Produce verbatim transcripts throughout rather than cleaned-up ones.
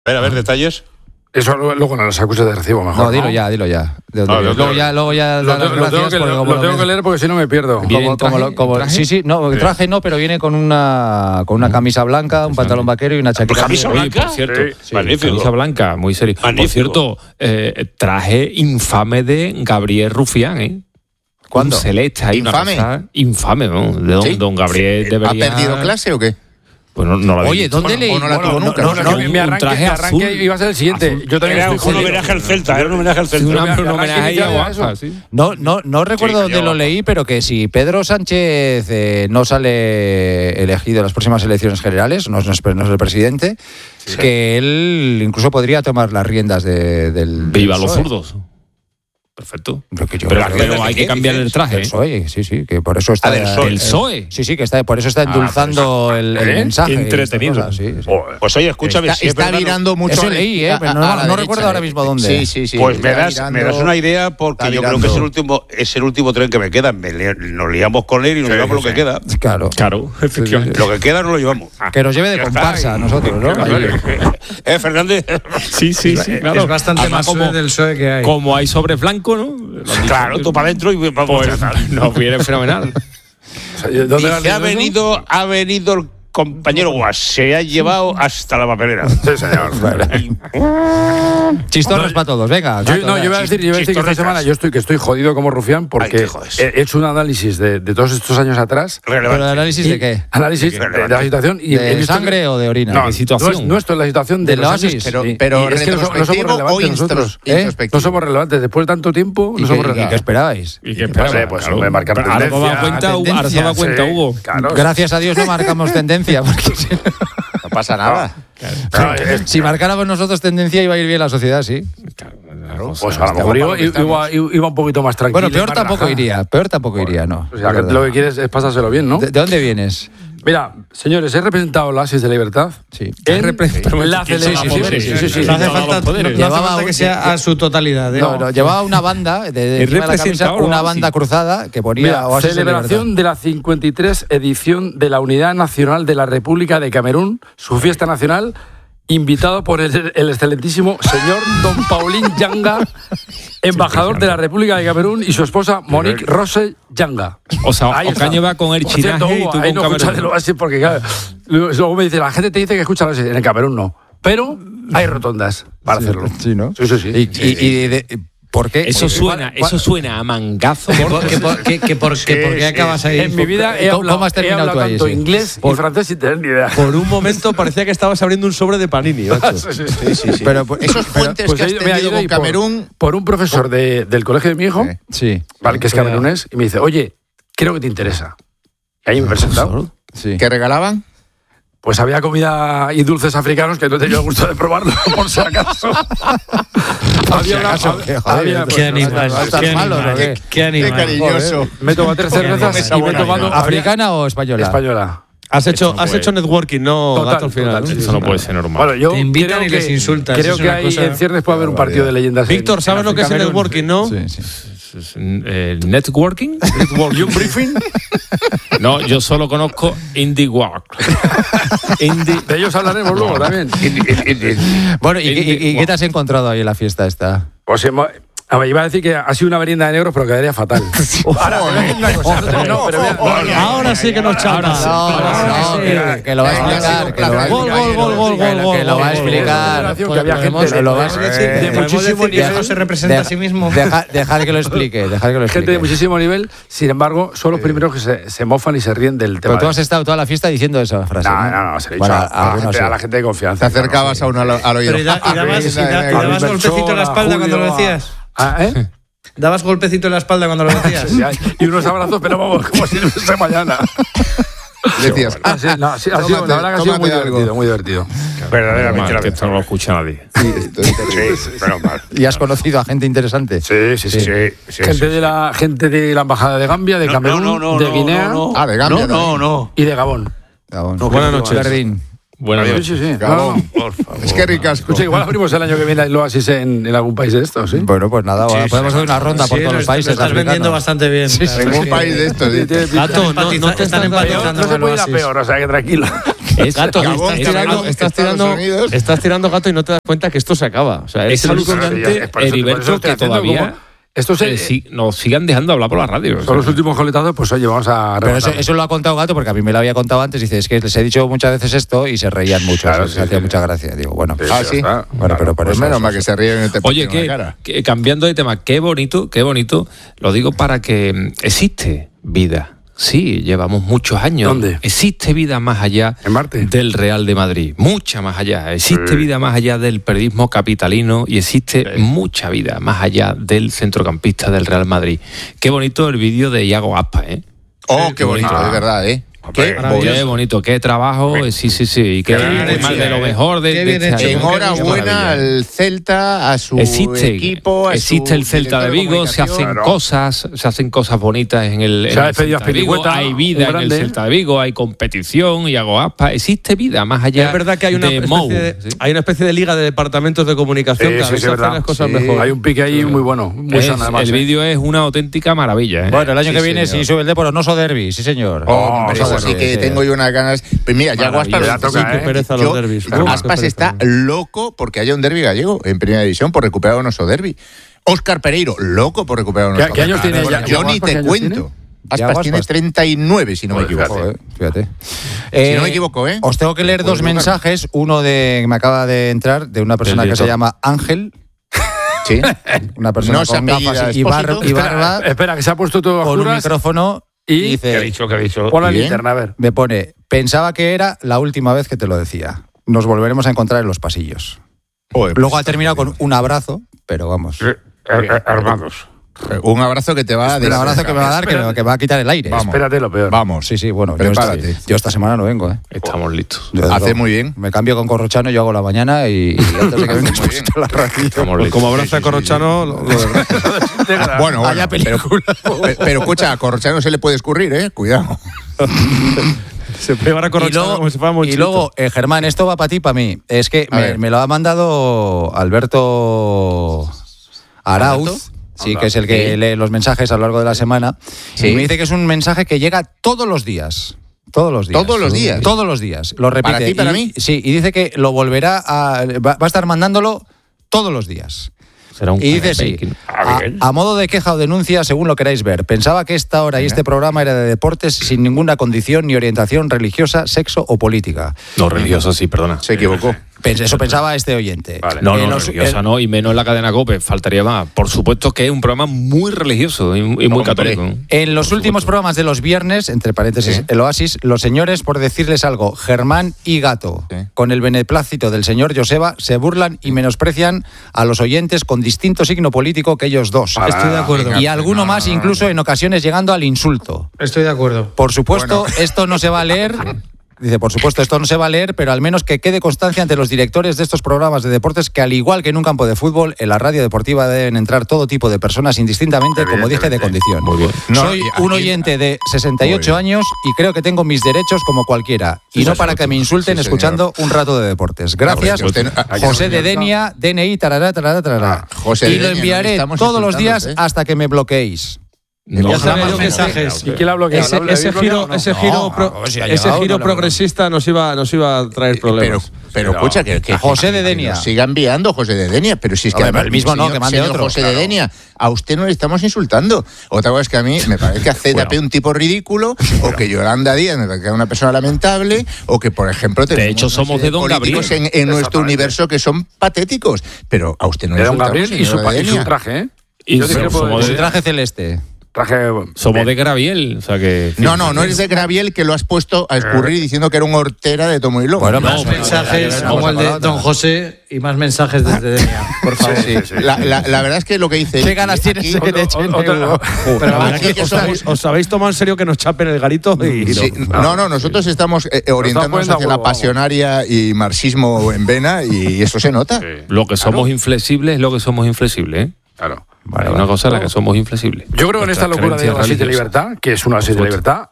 A ver, a ver, detalles. Eso luego no los acuses de recibo, mejor. No, dilo ya, dilo ya. No, luego ya, luego ya lo, tengo, lo, tengo que, lo, lo tengo que leer porque si no me pierdo. Como, como, lo, como, sí, sí, no, traje no, pero viene con una con una camisa blanca, un pantalón vaquero y una chaqueta. ¿Camisa blanca? Por cierto, sí, sí, magnífico. Camisa blanca, muy serio. Magnífico. Por cierto, eh, traje infame de Gabriel Rufián, ¿eh? ¿Cuándo? Un celeste ahí, ¿Infame? Una cosa infame, ¿no? De don, ¿Sí? don Gabriel debería... ¿Ha perdido clase o qué? Pues no, no lo Oye, ¿dónde leí? O no la tuvo bueno, nunca. No, no, no, un, mi arranque, un traje mi arranque azul, iba a ser el siguiente. azul. Yo también Era estoy un homenaje al Celta, era un homenaje al Celta. Un mi arranque homenaje ahí a inicial era Guapa, eso. sí. No, no, no recuerdo Sí, dónde yo- lo leí, pero que si Pedro Sánchez eh, no sale elegido en las próximas elecciones generales, no es, no es, no es el presidente, Sí. que él incluso podría tomar las riendas de, del. Viva del los P S O E. zurdos. Perfecto. Pero, que yo Pero, creo pero que- hay que cambiar el traje. del ¿eh? P S O E, sí, sí, que por eso está. Ah, del P S O E. ¿El P S O E? Sí, sí, que está, por eso está endulzando el, el ¿Eh? mensaje. y estas Entretenido. cosas, sí, sí. Pues oye, escúchame. Está, si es está verdad, no- virando mucho. Eso leí, ¿eh? a- Pero a no- la no derecha, recuerdo ahora mismo dónde. Sí, sí, sí. Pues me está das, virando- me das una idea porque está yo creo que es el virando. último es el último tren que me queda. Me li- nos liamos con él y nos Sí, llevamos sí. lo que queda. Claro. Claro, efectivamente. Lo que queda no lo llevamos. Que nos lleve de Ya está, comparsa a y- nosotros, ¿no? Ahí. ¿Eh, Fernández? Sí, sí, sí. Claro. Es bastante Además, más como, suave del P S O E que hay. como hay sobre blanco, ¿no? Lo han dicho. Claro, tú para adentro y vamos Pues, a tratar. nos viene fenomenal. O sea, ¿dónde lo has Dice, ha leído eso? venido, ha venido el compañero Guas, se ha llevado hasta la papelera. Sí, señor. Chistorras para todos, venga. Yo, no, yo voy a decir, yo voy a decir que esta Chistorricas. semana yo estoy que estoy jodido como rufián Ay, porque qué jodes. he he hecho un análisis de, de todos estos años atrás. ¿Pero el Relevante. análisis Y- de qué? Análisis de, de la situación. Y he ¿De visto sangre que- o de orina? No, ¿Qué situación? no es, no esto es la situación de ¿Del los oasis? años. Pero, Sí. pero Y es que no, so- no somos retrospectivo o relevantes instros- nosotros. ¿eh? introspectivo. No somos relevantes. Después de tanto tiempo, ¿Y no qué, somos y qué relevantes. esperabais? ¿Y qué Pues, esperaba? pues, Claro. hombre, marcar Pero ahora se tendencia, da cuenta, Hugo, ahora se da tendencia, cuenta, sí, Hugo. claro. Gracias a Dios no marcamos tendencia, porque si, No pasa nada. Claro, es- si marcáramos nosotros tendencia iba a ir bien la sociedad, sí. Pues a lo mejor iba, iba, iba un poquito más tranquilo. Bueno, peor más tampoco relajado. iría, peor tampoco iría, no. O sea, que lo que quieres es pasárselo bien, ¿no? ¿De, de dónde vienes? Mira, señores, he representado la Oasis de Libertad. Sí. En representado? la ¿Quién se da celebración. poderes? Sí, sí, sí. No hace Todos falta, los poderes. no hace Llevaba falta un- que sea a su totalidad. ¿eh? No, no, llevaba una banda, de, de El encima de la camisa, representador, una ¿no? banda Sí. cruzada que ponía Mira, Oasis de celebración Libertad. de la cincuenta y tres edición de la Unidad Nacional de la República de Camerún, su fiesta nacional, invitado por el, el excelentísimo señor Don Paulín Yanga, embajador de la República de Camerún, y su esposa Monique Rose Yanga. O sea, Ahí está. Ocaña va con el Por cierto, chinaje y Hugo, tú ahí con no escuchas Camerún. el Oasis porque claro, luego luego me dice, la gente te dice que escucha el Oasis, en el Camerún no, pero hay rotondas para hacerlo. Sí, ¿no? Sí, sí, sí. Y, y- y de- ¿por qué? Eso Porque- suena, eso suena a mangazo. ¿Que por, que por- que- que por- que por qué acabas ahí? En mi vida he ¿Cómo- hablado, cómo has he terminado hablado tú ahí, tanto sí? inglés y Por- francés sin tener ni idea. Por un momento parecía que estabas abriendo un sobre de Panini. macho. Sí, sí, sí, sí. Pero, pues, Esos pero- puentes Pues que he has ido- me ha tenido ido con ahí por- Camerún. Por un profesor de- del colegio de mi hijo, Sí. sí, vale, que es camerunés, y me dice, oye, creo que te interesa. Y ahí me he presentado. sí. ¿Qué regalaban? Pues había comida y dulces africanos que no he tenido el gusto de probarlo, por si acaso. había una- acaso, había- que, joder, había- Qué pues, animal, ¿Estás qué malo, animal, o qué? qué- qué animal. cariñoso. me tomo tres cervezas y me he tomado ¿Africana o española? española. Has hecho, Esto no has puede. hecho networking, no Total, gato al final. total, ¿no? sí, Eso no puede ser normal. Bueno, yo Te invitan creo y que, les insultas, Creo es que una hay, cosa- en ciernes puede haber un partido de leyendas. en- Víctor, ¿sabes en lo que es el Camerún? networking, no? Sí, sí. Eh, ¿Networking? ¿Y un briefing? No, yo solo conozco Indie Work. Indie. De ellos hablaremos luego también. Bueno, ¿y, qué- y- y qué te has encontrado ahí en la fiesta esta? Pues hemos- a ver, iba a decir que ha sido una merienda de negros, pero quedaría fatal. Ahora, te voy a decir una cosa. No, pero mira, Ahora sí que nos chapa. No, no, que, que lo va a explicar. Que lo va a Gol, explicar. gol, gol, gol, que lo- gol, Que lo va a gol, gol, explicar. que había gente de- Lo va a de- explicar. de muchísimo nivel. No se representa Deja- a sí mismo. Deja, dejar que lo explique, dejar que lo gente de explique. muchísimo nivel, sin embargo, son los primeros que se, se mofan y se ríen del tema. Pero tú has estado toda la fiesta diciendo esa frase. No, no, no, se lo he dicho Bueno, a, a la algunos gente, sí. a la gente de confianza. Te acercabas a uno al, al oído. Pero y, da- y dabas, y da- y A dabas Luis golpecito en la Melchor, a espalda cuando lo Julio, a- decías. Ah, ¿eh? ¿Dabas golpecito en la espalda cuando lo decías? Sí, hay- y unos abrazos, pero vamos, como si no fuese mañana. Decías, Ah, sí, no, sí, ha sido, tómate- la verdad que ha sido muy tómate algo. divertido, muy divertido. Verdaderamente. Mal, que esto no lo escucha nadie. Sí, pero mal. Y has conocido a gente interesante. Sí, sí, sí. Sí, sí, gente, sí. De la, gente de la Embajada de Gambia, de No, Camerún, no, no, de no, Guinea no, no. Ah, de Gambia No, no, no. y de Gabón. Gabón. Buenas noches. Berdín. Buenas Sí, noches. sí, sí. Gabón. No, no. Por favor. Es que ricasco. Escucha, igual abrimos el año que viene el Oasis en, en algún país de estos, ¿sí? Bueno, pues nada, ahora Sí, podemos sí. hacer una ronda por Sí, todos lo los est- países lo estás africanos. vendiendo bastante bien. claro, Ningún sí. país de estos. ¿eh? Gato, no, no te Están estás dando... empatizando No se con puede ir a Oasis. peor, o sea que tranquilo. Es, gato, Gabón, estás tirando, Camerún, estás, Estados tirando, Unidos. estás tirando gato y no te das cuenta que esto se acaba. O sea, Es es alucinante, Es por eso- por eso Heriberto, estoy que haciendo todavía como- Esto eh, es, sí, nos sigan dejando hablar por la radio. o son sea. los últimos coletazos, pues oye, vamos a Pero eso, rematar. eso lo ha contado Gato porque a mí me lo había contado antes. Dice, es que les he dicho muchas veces esto y se reían mucho. Claro, se sí, hacía sí. mucha gracia. Digo, bueno, Sí, Ah, ya sí. está. bueno, pero por Pues eso. menos eso, mal que eso. se ríen y te Oye, ponen en que, la cara. que cambiando de tema, qué bonito, qué bonito, lo digo para que mm, existe vida. Sí, llevamos muchos años. ¿Dónde? Existe vida más allá ¿En Marte? del Real de Madrid, mucha más allá. Existe Sí. vida más allá del periodismo capitalino y existe mucha vida más allá del centrocampista del Real Madrid. Qué bonito el vídeo de Iago Aspas, ¿eh? Oh, qué bonito, Ah. de verdad, ¿eh? Qué Maravilloso. Qué bonito, qué trabajo, eh, sí, sí, sí, y qué, Qué bien qué hecho, mal de lo eh. mejor de, Qué de bien este hecho. año. Enhorabuena Qué maravilla. al Celta, a su Existe, equipo, a existe su el Celta de director Vigo, se hacen comunicación. cosas, se hacen cosas bonitas en el, en Se ha el despedido Celta de Vigo, Azpilicueta, hay un vida en el grande. Celta de Vigo, hay competición y hago aspa, existe vida más allá Es verdad que hay una, de especie Mou. de, ¿sí? hay una especie de liga de departamentos de comunicación Sí, que a sí, veces sí, hacen verdad. las cosas Sí. mejor. Hay un pique ahí muy bueno, muy Es- sano además. el ¿eh? vídeo es una auténtica maravilla. ¿eh? Bueno, el año Sí, que viene señor. sí sube el Depor o no so derbi, sí señor. Hombre, Oh, eso sí, sí que sí. tengo yo unas ganas. Pues mira, ya Maravilla, Aspas, ya toca, sí, ¿eh? qué pereza los yo- derbis. Aspas Uf, qué pereza. está loco porque haya un derbi gallego en primera división por recuperar un oso derbi. Óscar Pereiro, loco por recuperar un ¿Qué- oso qué años derbi. tiene Bueno, ya- Yo Yago ni Aspas, te qué años cuento. tiene? Aspas Yago tiene Aspas. treinta y nueve, si no me equivoco. Joder, fíjate. Si no me equivoco, ¿eh? Os tengo que leer Pues dos nunca- mensajes. Uno de que me acaba de entrar de una persona que se director. llama Ángel, Sí. una persona No se con apellida gafas y, bar- Expósito. y barba, Espera, espera, que se ha puesto todo a con un oscuras micrófono y- y ¿Qué ha dice, dicho? ¿Qué ha dicho? pon la Bien. linterna, a ver. me pone, pensaba que era la última vez que te lo decía. Nos volveremos a encontrar en los pasillos. Joder, Luego pues, ha terminado con un abrazo, pero vamos. Eh, eh, Armados. un abrazo que te va a Un abrazo que me va a dar, que me, que me va a quitar el aire. Vamos. Espérate lo peor. Vamos. Sí, sí, bueno, yo esta, Prepárate. yo esta semana no vengo, ¿eh? Estamos listos. Yo, Hace no. muy bien. Me cambio con Corrochano, yo hago la mañana y, y antes de que vengas Muy pues, a la radio. Estamos Pues listos. como abraza a Corrochano, lo- lo de- Bueno, bueno, Vaya pero, pe- pero escucha, a Corrochano se le puede escurrir, ¿eh? Cuidado. se pegan a Y Corrochano luego, como si fuera y Monchito. luego eh, Germán, esto va para ti y para mí. Es que A me, ver. me lo ha mandado Alberto Arauz. ¿Alberto? Sí, que es el que Sí. lee los mensajes a lo largo de la semana. Sí. Y me dice que es un mensaje que llega todos los días. Todos los días. ¿Todos los días? Todos los días. Lo repite. ¿Para ti, para Y- mí? Sí, y dice que lo volverá a. Va, va a estar mandándolo todos los días. Será un Y dice sí, baking. a, a modo de queja o denuncia, según lo queráis ver. Pensaba que esta hora y este programa era de deportes sin ninguna condición ni orientación religiosa, sexo o política. No, religioso sí, perdona. Se equivocó. Pens- Eso pensaba este oyente. Vale. No, En no, los- religiosa en- no, y menos en la cadena COPE, faltaría más. Por supuesto que es un programa muy religioso y, y muy Hombre. católico. En los Por últimos supuesto. programas de los viernes, entre paréntesis, Sí. el Oasis, los señores, por decirles algo, Germán y Gato, Sí. con el beneplácito del señor Joseba, se burlan y menosprecian a los oyentes con distinto signo político que ellos dos. Para Estoy de nada. acuerdo. Y alguno No, más, no, no, incluso no. en ocasiones llegando al insulto. Estoy de acuerdo. Por supuesto, Bueno. esto no se va a leer. Dice, por supuesto, esto no se va a leer, pero al menos que quede constancia ante los directores de estos programas de deportes que, al igual que en un campo de fútbol, en la radio deportiva deben entrar todo tipo de personas indistintamente, como dije, de condición. Muy bien. No, Soy y aquí- un oyente de sesenta y ocho Muy bien. años y creo que tengo mis derechos como cualquiera. Y Sí, no sí, para sí, que me sí, insulten señor. escuchando un rato de deportes. Gracias, No, pero usted no- José de Denia, D N I, tarará, tarará, tarará. Ah, José de y lo Denia, no enviaré le estamos todos los días insultando, ¿eh? hasta que me bloqueéis. Ya sabía yo que mensajes. ¿Y quién le ha bloqueado? ese, ¿Le ese habéis bloqueado giro, o no? ese No, giro, pro- no, si ha ese llegado, giro no le- progresista nos iba, nos iba a traer Pero, problemas. pero escucha, que, que José de que Denia. nos siga enviando José de Denia, pero si es que Hombre, pero el mismo no, señor- que mande señor otro, José de claro. Denia, a usted no le estamos insultando. Otra cosa es que a mí me parece que a Z P un tipo ridículo, o que Yolanda Díaz me parece que es una persona lamentable, o que, por ejemplo, tenemos hecho, una somos serie de Don políticos Gabriel. en, en nuestro Exactamente. universo que son patéticos. Pero a usted no De le Don insultamos, Gabriel y su, señora pa- y su Denia. traje, ¿eh? Y Yo sí que somos puedo de- Su decir. traje celeste. Traje. Somos de Graviel, o sea que... No, no, no eres de Graviel que lo has puesto a escurrir diciendo que era un hortera de Tomo y Lomo. Bueno, Más pero- mensajes Vamos como a el por la de otra. Don José y más mensajes desde Denia, por favor. Sí, sí. La, la- la verdad es que lo que dice. ¿Qué ganas aquí- tienes de que te echen otra- euro? Pero la verdad aquí que os, somos- habéis, os habéis tomado en serio que nos chapen el garito y Sí, no, no, nosotros estamos eh, orientándonos poniendo a hacia la huevo, vamos. pasionaria y marxismo en vena y eso se nota. Lo que somos inflexibles es lo que somos inflexibles, ¿eh? Claro. Hay una cosa en la que somos inflexibles. Yo creo que en esta Nuestras locura de creencias oasis de religiosas. libertad, que es una oasis de Por supuesto. libertad,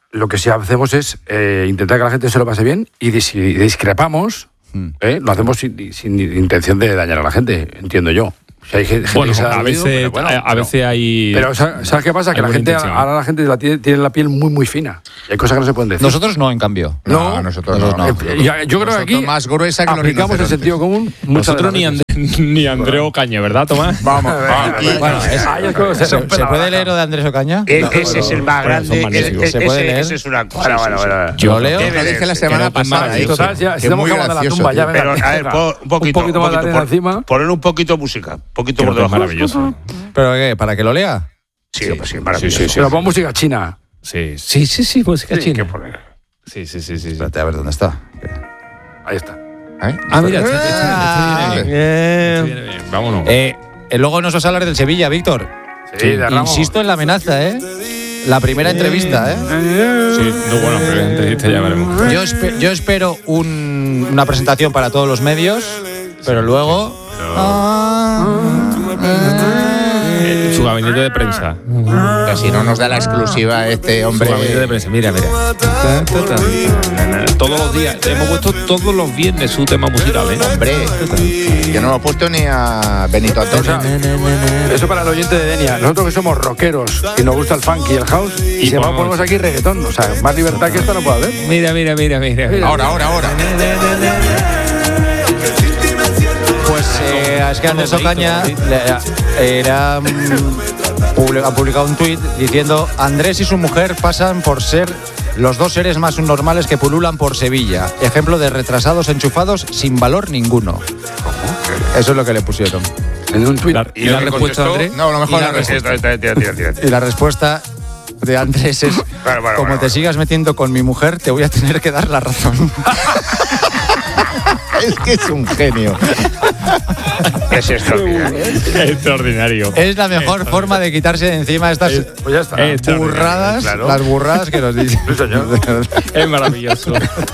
lo que sí hacemos es eh, intentar que la gente se lo pase bien y de- si discrepamos, eh, lo hacemos sin, sin intención de dañar a la gente, entiendo yo. Si hay gente Bueno, que se ha a dolido, veces, pero bueno, a, a pero- veces hay. Pero ¿sabes sabes qué pasa? Que hay la buena gente, intención. ahora la gente la tiene, tiene la piel muy, muy fina. Y hay cosas que no se pueden decir. Nosotros no, en cambio. No, nosotros no. Nosotros Eh, ya- yo creo que Nosotros aquí más gruesa que los aplicamos el rinocerontes. sentido común. muchas Nosotros de ni, las André, ni Andrés Ocaña, ¿verdad, Tomás? Vamos, vamos. Bueno, es- Ay, es que se ¿Se, rompe se la puede baraja. leer lo de Andrés Ocaña? E- No, ese es el más Bueno, son grande. magníficos. ese- ¿Se puede ese- leer? ese es una. Bueno, bueno, bueno. Yo lo leo. Lo dije la Sí, semana que no, pasada. es ¿eh? Total, ya, Que si estamos muy acabando la gracioso, tumba, ya tío. venga, Pero, a ver, venga. po- un poquito. un poquito más de poquito, arena pon- encima. Poner un poquito de música. Un poquito Creo por que es debajo. maravilloso. ¿Pero qué? ¿Para que lo lea? Sí, pues sí, maravilloso. Sí, sí, sí. Pero pon música china. Sí, sí, sí, sí, música Sí, china. que poner. Sí, sí, sí, sí. sí. Espérate, a ver dónde está. Ahí está. ¿Eh? Ah, mira, este, este, Ah. este viene bien. Eh, Este viene bien. Vámonos. Eh, eh, luego nos vas a hablar del Sevilla, Víctor. Sí, de Ramos. Insisto en la amenaza, ¿eh? La primera entrevista, ¿eh? Sí, no, bueno, pero en entrevista ya veremos. Yo, espe- yo espero un- una presentación para todos los medios, pero luego... Eh, Su gabinete de prensa. Pero si no nos da la exclusiva este Su hombre. gabinete de prensa. Mira, mira. Todos los días. Hemos puesto todos los viernes su tema musical, ¿eh? Hombre, yo no me he puesto ni a Benito Antonio. Eso para el oyente de Denia. Nosotros que somos rockeros y nos gusta el funk y el house, y se va ponemos- ponemos aquí reggaetón. O sea, más libertad que esta no puede haber. Mira, mira, mira, mira. Ahora, ahora, ahora. Pues eh, es que Andrés Ocaña le- era, mm, publi- ha publicado un tuit diciendo: Andrés y su mujer pasan por ser los dos seres más normales que pululan por Sevilla. Ejemplo de retrasados enchufados sin valor ninguno. Eso es lo que le pusieron. En un tuit. ¿Y la respuesta de Andrés? No, a lo mejor Y la la respuesta. respuesta. Tira, tira, tira, tira. Y la respuesta de Andrés es: Bueno, bueno, como bueno, te bueno. sigas metiendo con mi mujer, te voy a tener que dar la razón. Es que es un genio. Es extraordinario. Extraordinario. Es la mejor forma de quitarse de encima estas Pues ya está. Eh, burradas, claro. las burradas que nos dicen. Es maravilloso.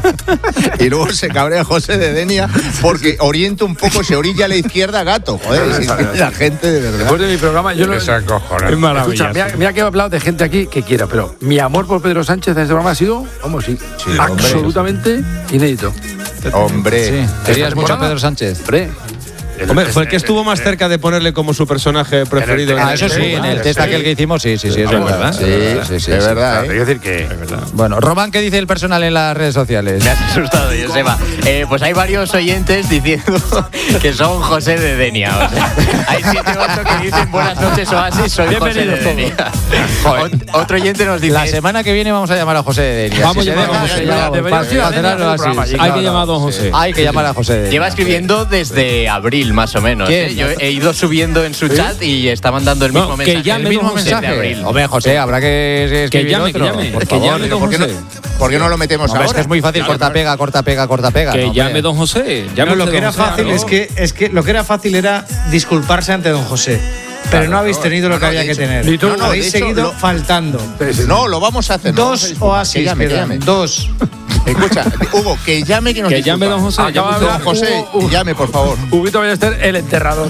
Y luego se cabrea José de Denia porque orienta un poco, se orilla a la izquierda gato. Joder, si es que la gente de verdad. Después de mi programa, yo no. Es acojonante. Es maravilloso. Escucha, mira, mira que he hablado de gente aquí que quiera, pero mi amor por Pedro Sánchez en este programa ha sido, vamos, sí, absolutamente inédito. Hombre. Sí. ¿Querías mucho a temporada? Pedro Sánchez? Hombre, Hombre, fue el que estuvo más cerca de ponerle como su personaje preferido. Ah, eso sí, en el test aquel que hicimos, sí, sí, sí, es Ah, verdad. ¿verdad? Sí, sí, sí, es verdad. Quiero ¿eh? decir que. Bueno, Román, ¿qué dice el personal en las redes sociales? Me has asustado, Joseba. Eh, pues hay varios oyentes diciendo que son José de Denia. O sea, hay siete o ocho que dicen buenas noches, Oasis, soy José de Denia. Ot- Otro oyente nos dice... La semana que viene vamos a llamar a José de Denia. Vamos Si a se llamar a deja, José. ya, Deberíamos para- ir a para Denia hacerlo a hacer un así, programa sí, allí. Hay que claro. llamar a don José. Hay que llamar a José de Denia. Lleva escribiendo desde abril, más o menos. ¿Quién? ¿eh? Yo he ido subiendo en su chat y está mandando el mismo No, que mensaje. llame el mismo don José. mensaje de abril. Hombre, José, habrá que escribir llame, otro, que llame, por que favor. llame don ¿Por qué no, José. por qué no lo metemos Hombre, ahora? es que es muy fácil, corta, pega, corta, pega, corta, pega. Que no, llame hombre. don José. No, Llame lo usted que era don José, fácil claro. es que, es que lo que era fácil era disculparse ante don José. Pero no habéis tenido lo No, que no, había de que hecho- tener. Ni tú. No, no, habéis de hecho, seguido lo- faltando. No, lo vamos a hacer. no vamos a Dos disculpar. oasis Que llame, que quedan. llame. Dos. Escucha, Hugo, que llame que nos Que llame disculpa. don José. Acaba llame de usted. Don José, Uh, uh. llame, por favor. Huguito Ballester, el enterrador.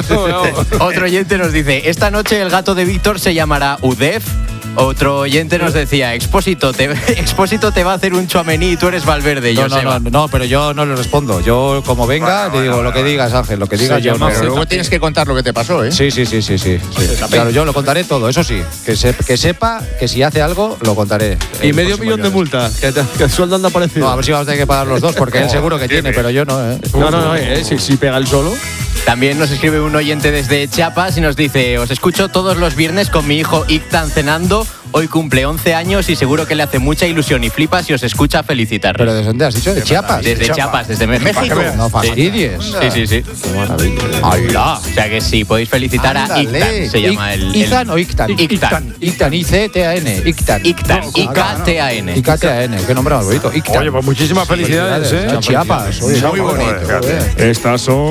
Otro oyente nos dice, esta noche el gato de Víctor se llamará Udef. Otro oyente nos decía, Expósito te, Expósito te va a hacer un chuamení y tú eres Valverde, No, no, Joseba. no, no, pero yo no le respondo. Yo, como venga, te digo lo que digas, Ángel, lo que digas. yo llama no. Pero luego tienes que contar lo que te pasó, ¿eh? Sí, sí, sí, sí, sí. sí. Claro, yo lo contaré todo, eso sí. Que, se- que sepa que si hace algo, lo contaré. Y El medio próximo millón de viernes. multa, que, te- que el sueldo anda parecido. No, a ver si vamos a tener que pagar los dos, porque él seguro que tiene, pero yo no, ¿eh? no, no, no, eh, si, si pega el solo. También nos escribe un oyente desde Chiapas y nos dice, os escucho todos los viernes con mi hijo Ictan cenando. Hoy cumple once años y seguro que le hace mucha ilusión y flipa si os escucha felicitar. ¿Pero desde dónde has dicho? ¿De Chiapas? Desde Chiapas, desde México. México. No fastidies. Sí, sí, sí. ¡Hala! O sea que si podéis felicitar a Ándale. Ictan, se llama el... el- ¿Izan o Ictan? Ictan. Ictan, I C T A N. Ictan. Ictan, No, I K T A N. I K T A N. Qué nombre más bonito. Ictan. Oye, pues muchísimas felicidades, ¿eh? Chiapas. Oye, Muy bonito. joder. Estas son